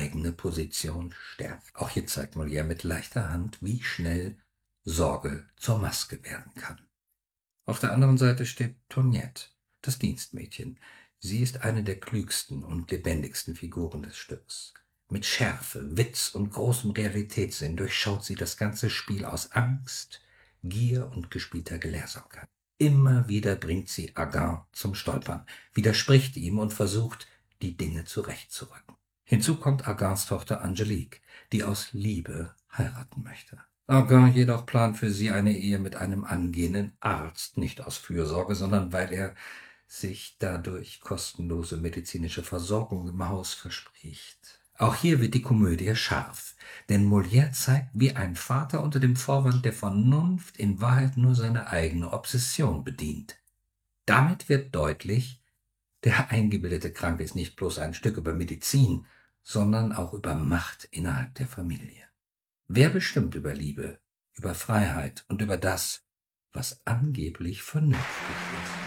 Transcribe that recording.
eigene Position stärkt. Auch hier zeigt Molière mit leichter Hand, wie schnell Sorge zur Maske werden kann. Auf der anderen Seite steht Toinette, das Dienstmädchen. Sie ist eine der klügsten und lebendigsten Figuren des Stücks. Mit Schärfe, Witz und großem Realitätssinn durchschaut sie das ganze Spiel aus Angst, Gier und gespielter Gelehrsamkeit. Immer wieder bringt sie Agen zum Stolpern, widerspricht ihm und versucht, die Dinge zurechtzurücken. Hinzu kommt Agens Tochter Angelique, die aus Liebe heiraten möchte. Agen jedoch plant für sie eine Ehe mit einem angehenden Arzt, nicht aus Fürsorge, sondern weil er sich dadurch kostenlose medizinische Versorgung im Haus verspricht. Auch hier wird die Komödie scharf, denn Molière zeigt, wie ein Vater unter dem Vorwand der Vernunft in Wahrheit nur seine eigene Obsession bedient. Damit wird deutlich, der eingebildete Kranke ist nicht bloß ein Stück über Medizin, sondern auch über Macht innerhalb der Familie. Wer bestimmt über Liebe, über Freiheit und über das, was angeblich vernünftig ist?